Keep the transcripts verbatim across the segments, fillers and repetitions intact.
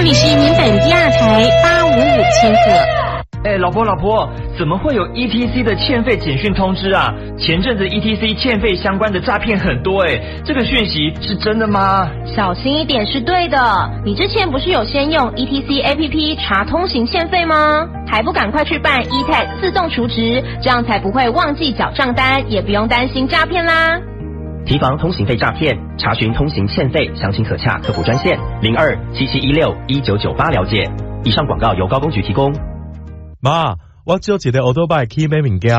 里是民本第二台八五五千赫。 哎，老婆老婆，怎么会有 E T C 的欠费简讯通知啊？前阵子 E T C 欠费相关的诈骗很多哎，这个讯息是真的吗？ 小心一点是对的。你之前不是有先用 E T C A P P 查通行欠费吗？还不赶快去办 E T A G 自动储值，这样才不会忘记缴账单，也不用担心诈骗啦。 提防通行费诈骗，查询通行欠费，详情可洽客服专线零二七七一六一九九八了解。以上广告由高工局提供。 妈，我借一个奥多拜去买物件。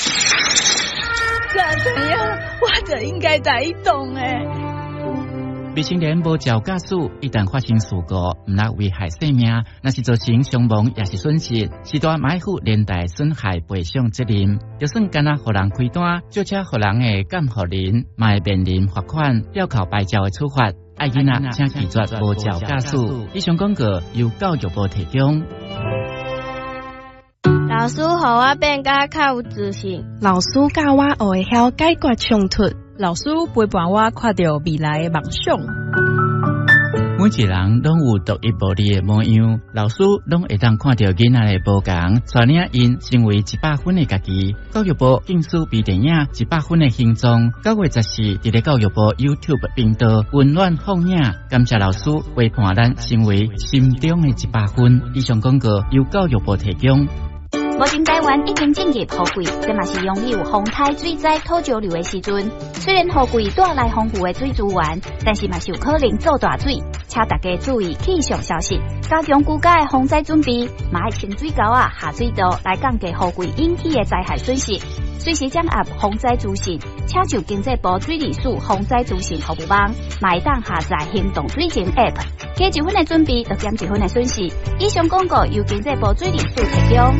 干怎样？我就应该在移动诶。 未成年无照驾驶，一旦发生事故，唔拉危害生命，那是造成伤亡也是损失，是大买负连带损害赔偿责任。就算干那互人开单，就车互人诶监护人，嘛会面临罚款、吊扣牌照诶处罚。爱囡仔请记住无照驾驶。以上广告由教育部提供。 老师，互我变甲较有自信。 老师教我学会晓解决冲突。 老师陪伴我看到未来的梦想。 每一人拢有独一无二的模样，老师拢会当看到囡仔的无同，带领因成为一百分的家己。教育部竞速微电影一百分的形状，九月十四伫咧教育部 YouTube 频道温暖放映，感谢老师陪伴咱成为心中的一百分。以上广告由教育部提供。 目前台湾已经进入雨季，这嘛是拥有风台水灾土石流的时阵。虽然雨季带来丰富的水资源，但是嘛是有可能做大水，请大家注意气象消息，加强居家的防灾准备，嘛爱清水沟啊、下水道来降低雨季引起的灾害损失。随时掌握防灾资讯，请上经济部水利署防灾资讯服务网，嘛会当下载行动水情 App， 加一分的准备，就减一分的损失。以上广告由经济部水利署提供。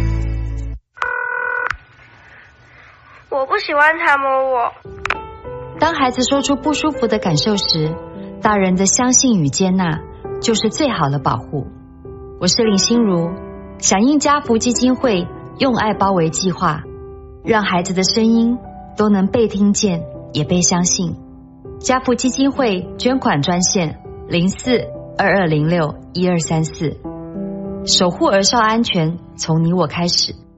我不喜欢他摸我。 当孩子说出不舒服的感受时，大人的相信与接纳就是最好的保护。我是林心如，响应家福基金会用爱包围计划，让孩子的声音都能被听见也被相信。家福基金会捐款专线零四二二零六一二三四，守护儿少安全从你我开始。